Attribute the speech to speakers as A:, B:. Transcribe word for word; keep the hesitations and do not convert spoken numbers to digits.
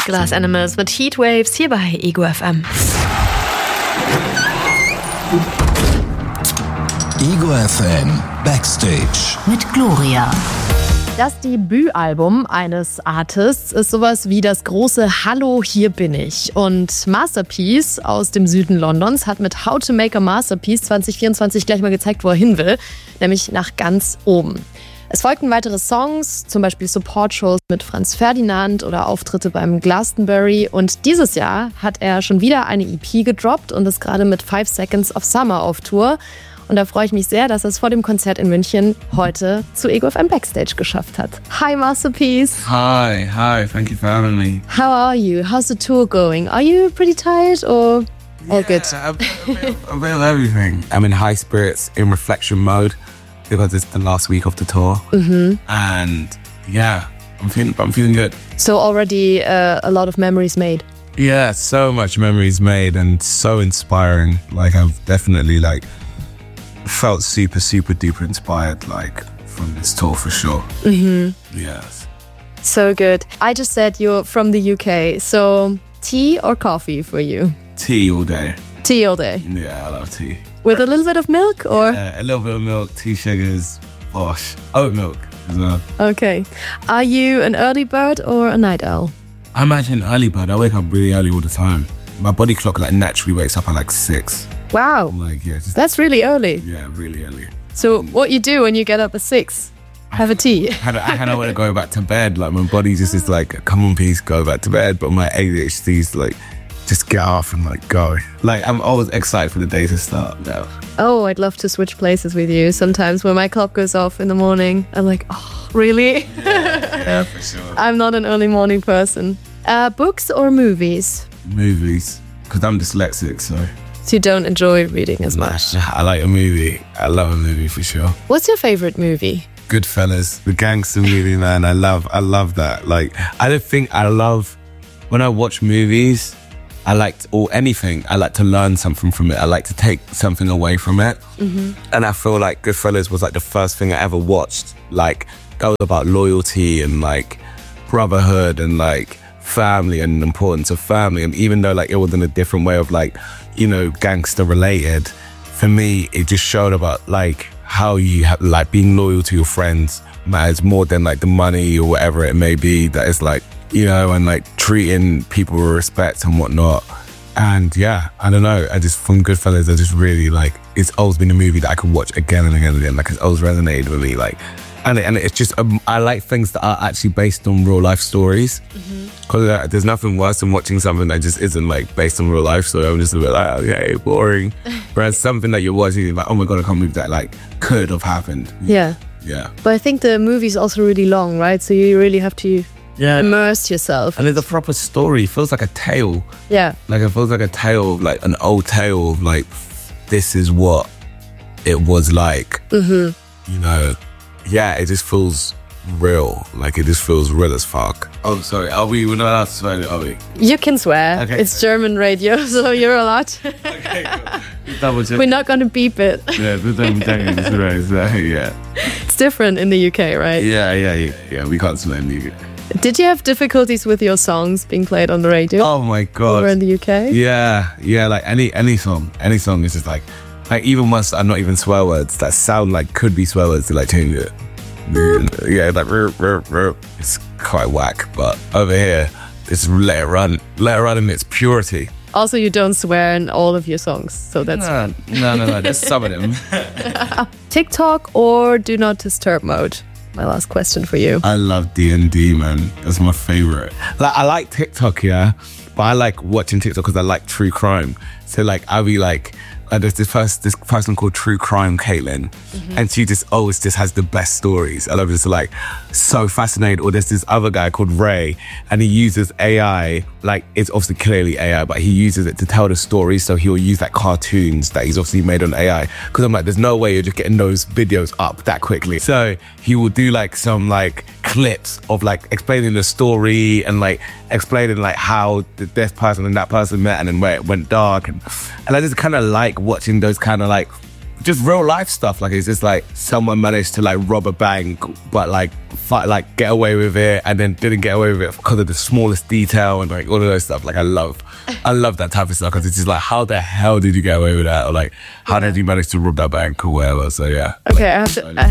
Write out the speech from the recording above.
A: Glass Animals mit Heatwaves hier bei Ego F M.
B: Ego F M Backstage
C: mit Gloria.
A: Das Debütalbum eines Artists ist sowas wie das große Hallo, hier bin ich. Und Masterpiece aus dem Süden Londons hat mit How to Make a Masterpiece zwanzig vierundzwanzig gleich mal gezeigt, wo er hin will, nämlich nach ganz oben. Es folgten weitere Songs, zum Beispiel Support-Shows mit Franz Ferdinand oder Auftritte beim Glastonbury. Und dieses Jahr hat er schon wieder eine E P gedroppt und ist gerade mit Five Seconds of Summer auf Tour. Und da freue ich mich sehr, dass er es vor dem Konzert in München heute zu Ego F M Backstage geschafft hat. Hi Masterpiece.
D: Hi, hi, thank you for having me.
A: How are you? How's the tour going? Are you pretty tired or all good?
D: Yeah, a, bit, a, bit, a bit of everything. I'm in high spirits, in reflection mode, because it's the last week of the tour.
A: Mm-hmm.
D: And yeah, I'm feeling, I'm feeling good.
A: So already uh, a lot of memories made.
D: Yeah, so much memories made and so inspiring. Like I've definitely like felt super, super duper inspired, like from this tour for sure.
A: Mm-hmm.
D: Yes.
A: So good. I just said you're from the U K, so tea or coffee for you?
D: Tea all day.
A: Tea all day.
D: Yeah, I love tea.
A: With a little bit of milk or?
D: Yeah, a little bit of milk, tea sugars, bosh. Oat milk as well.
A: Okay. Are you an early bird or a night owl?
D: I'm actually an early bird. I wake up really early all the time. My body clock like naturally wakes up at like six.
A: Wow.
D: I'm like, yeah, just,
A: that's really early.
D: Yeah, really early.
A: So what you do when you get up at six? Have a tea.
D: I kind of want to go back to bed. Like my body just is like, come on, please go back to bed. But my A D H D's like, just get off and like go. Like I'm always excited for the day to start now.
A: Oh, I'd love to switch places with you. Sometimes when my clock goes off in the morning, I'm like, oh, really?
D: Yeah, yeah, for sure.
A: I'm not an early morning person. Uh, books or movies?
D: Movies, because I'm dyslexic, so.
A: So you don't enjoy reading as much?
D: I like a movie. I love a movie for sure.
A: What's your favorite movie?
D: Goodfellas, the gangster movie, man. I love, I love that. Like, I don't think I love, when I watch movies, I like, or anything, I like to learn something from it. I like to take something away from it.
A: Mm-hmm.
D: And I feel like Goodfellas was like the first thing I ever watched. Like, that was about loyalty and like brotherhood and like family and the importance of family. And even though like it was in a different way of like, you know, gangster related, for me, it just showed about like how you have like being loyal to your friends matters more than like the money or whatever it may be. That is like, you know, and like treating people with respect and whatnot. And yeah, I don't know. I just, from Goodfellas, I just really like, it's always been a movie that I could watch again and again and again. Like it's always resonated with me. Like, and, and it's just, um, I like things that are actually based on real life stories. Because mm-hmm. uh, there's nothing worse than watching something that just isn't like based on real life story. I'm just a bit like, okay, boring. Whereas something that you're watching, you're like, oh my God, I can't believe that like could have happened.
A: Yeah.
D: Yeah.
A: But I think the movie's also really long, right? So you really have to
D: yeah.
A: immerse yourself.
D: And it's a proper story. It feels like a tale.
A: Yeah.
D: Like it feels like a tale, of, like an old tale of like, this is what it was like.
A: Mm-hmm.
D: You know, yeah, it just feels real. Like it just feels real as fuck. Oh, sorry. Are we, we're not allowed to swear, are we?
A: You can swear.
D: Okay.
A: It's German radio, so you're allowed.
D: Okay, cool. Double check.
A: We're not going to beep it.
D: Yeah, but then, then it's right, so, yeah.
A: It's different in the U K, right?
D: Yeah, yeah, yeah. Yeah, we can't swear in the U K.
A: Did you have difficulties with your songs being played on the radio?
D: Oh my God.
A: Over in the U K?
D: Yeah, yeah, like any any song. Any song is just like, like even once I'm not even swear words that sound like could be swear words to like change it. Yeah, like rrr, rrr, rrr. It's quite whack, but over here, it's let it run. Let it run in its purity.
A: Also, you don't swear in all of your songs, so that's...
D: No, no, no, no, there's some of them.
A: TikTok or do not disturb mode? My last question for you.
D: I love D and D, man. That's my favorite. Like, I like TikTok, yeah, but I like watching TikTok because I like true crime. So, like, I'll be like, uh, there's this person, this person called True Crime Caitlin, mm-hmm. and she just always just has the best stories. I love just like so fascinated. Or there's this other guy called Ray, and he uses A I. Like it's obviously clearly A I, but he uses it to tell the stories. So he'll use like cartoons that he's obviously made on A I. Because I'm like, there's no way you're just getting those videos up that quickly. So he will do like some like clips of like explaining the story and like explaining like how the this person and that person met and then where it went dark and and I just kind of like watching those kind of like just real life stuff. Like it's just like someone managed to like rob a bank but like fight, like get away with it, and then didn't get away with it because of the smallest detail and like all of those stuff. Like I love, I love that type of stuff because it's just like, how the hell did you get away with that? Or like, how did you manage to rob that bank or whatever? So yeah.
A: Okay, I have to. I